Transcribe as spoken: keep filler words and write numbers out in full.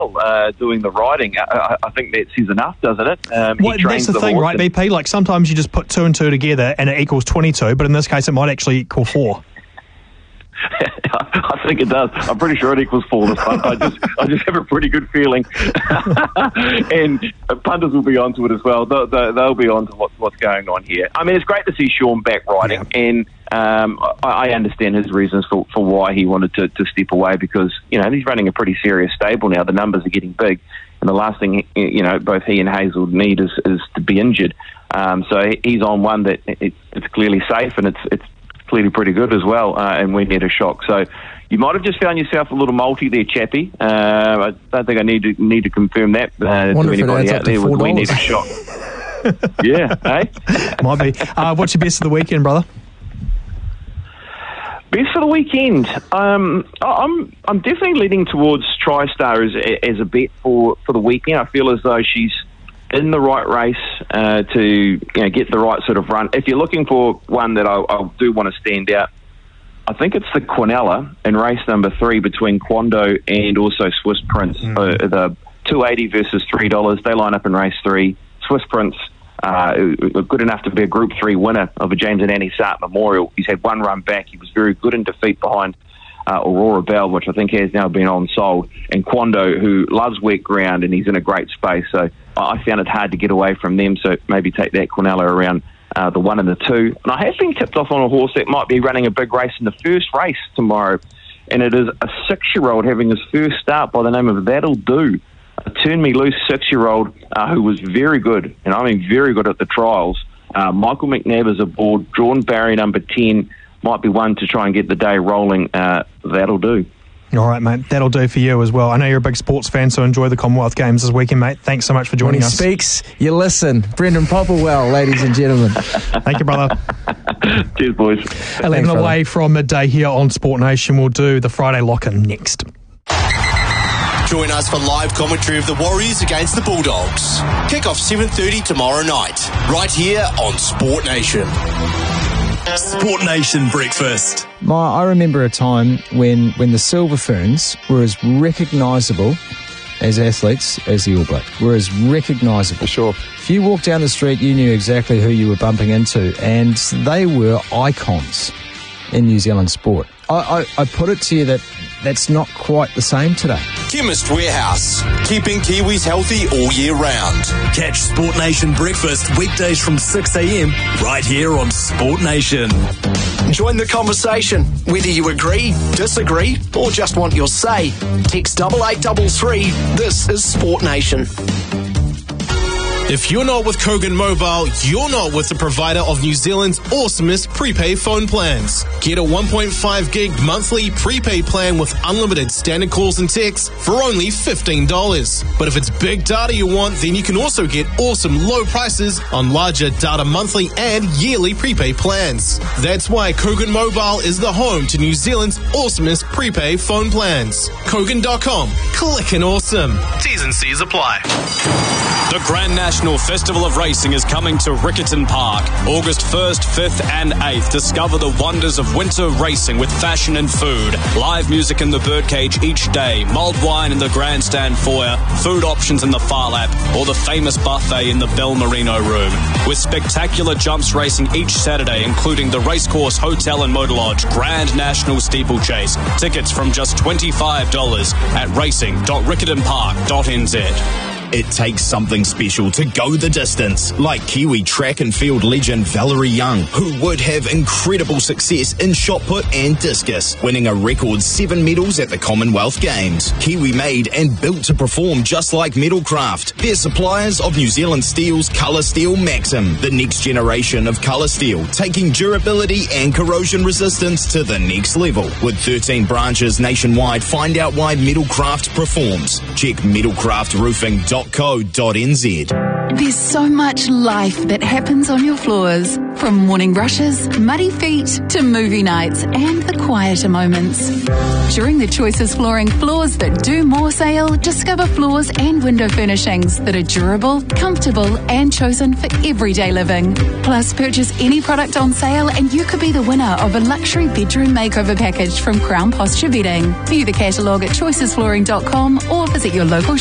uh, doing the riding. I, I think that says enough, doesn't it? Um, well, that's the, the thing, right, B P? Like, sometimes you just put two and two together and it equals twenty-two, but in this case it might actually equal four. I think it does. I'm pretty sure it equals four this time. I just, I just have a pretty good feeling. And punters will be onto it as well. They'll, they'll be onto what, what's going on here. I mean, it's great to see Sean back riding, yeah. and um, I, I understand his reasons for, for why he wanted to, to step away, because, you know, he's running a pretty serious stable now. The numbers are getting big, and the last thing, you know, both he and Hazel need is, is to be injured. Um, so he's on one that it, it's clearly safe, and it's it's clearly pretty good as well, uh, and we need a shock. So you might have just found yourself a little multi there, Chappie. Uh, I don't think I need to need to confirm that uh, to anybody out there. We need a shock. Yeah, eh? Might be. Uh, what's your best of the weekend, brother? Best for the weekend. Um, I'm I'm definitely leaning towards TriStar as as a bet for, for the weekend. I feel as though she's in the right race uh, to you know get the right sort of run. If you're looking for one that I, I do want to stand out, I think it's the Quinella in race number three between Quando and also Swiss Prince. Mm. Uh, the two eighty versus three dollars. They line up in race three. Swiss Prince, uh, good enough to be a Group three winner of a James and Annie Sart Memorial. He's had one run back. He was very good in defeat behind Uh, Aurora Bell, which I think has now been on-sold, and Quando, who loves wet ground, and he's in a great space. So I found it hard to get away from them, so maybe take that Quinella around uh, the one and the two. And I have been tipped off on a horse that might be running a big race in the first race tomorrow, and it is a six-year-old having his first start by the name of That'll Do, a Turn Me Loose six-year-old uh, who was very good, and I mean very good at the trials. Uh, Michael McNabb is aboard, drawn barrier number ten, might be one to try and get the day rolling. Uh, that'll do. All right, mate. That'll do for you as well. I know you're a big sports fan, so enjoy the Commonwealth Games this weekend, mate. Thanks so much for joining when he us. Speaks, you listen. Brendan Popplewell, ladies and gentlemen. Thank you, brother. Cheers, boys. eleven Thanks, away from midday here on Sport Nation. We'll do the Friday lock-in next. Join us for live commentary of the Warriors against the Bulldogs. Kick-off seven thirty tomorrow night, right here on Sport Nation. Sport Nation breakfast. My, I remember a time when, when the Silver Ferns were as recognisable as athletes as the All Blacks. Were as recognisable. Sure. If you walked down the street, you knew exactly who you were bumping into, and they were icons in New Zealand sport. I, I, I put it to you that that's not quite the same today. Chemist Warehouse, keeping Kiwis healthy all year round. Catch Sport Nation breakfast weekdays from six a.m. right here on Sport Nation. Join the conversation. Whether you agree, disagree, or just want your say, text double eight double three. This is Sport Nation. If you're not with Kogan Mobile, you're not with the provider of New Zealand's awesomest prepaid phone plans. Get a one point five gig monthly prepaid plan with unlimited standard calls and texts for only fifteen dollars. But if it's big data you want, then you can also get awesome low prices on larger data monthly and yearly prepaid plans. That's why Kogan Mobile is the home to New Zealand's awesomest prepaid phone plans. Kogan dot com. Clickin' awesome. T's and C's apply. The Grand National Festival of Racing is coming to Riccarton Park, August first, fifth and eighth. Discover the wonders of winter racing with fashion and food. Live music in the birdcage each day, mulled wine in the grandstand foyer, food options in the Far Lap, or the famous buffet in the Bell Merino room. With spectacular jumps racing each Saturday, including the Racecourse Hotel and Motor Lodge Grand National Steeplechase. Tickets from just twenty-five dollars at racing dot riccarton park dot n z. It takes something special to go the distance, like Kiwi track and field legend Valerie Young, who would have incredible success in shot put and discus, winning a record seven medals at the Commonwealth Games. Kiwi made and built to perform just like Metalcraft. They're suppliers of New Zealand Steel's Colour Steel Maxim, the next generation of colour steel, taking durability and corrosion resistance to the next level. With thirteen branches nationwide, find out why Metalcraft performs. Check metalcraft roofing dot co dot n z. There's so much life that happens on your floors, from morning rushes, muddy feet, to movie nights and the quieter moments. During the Choices Flooring Floors That Do More sale, discover floors and window furnishings that are durable, comfortable and chosen for everyday living. Plus, purchase any product on sale and you could be the winner of a luxury bedroom makeover package from Crown Posture Bedding. View the catalogue at choices flooring dot com or visit your local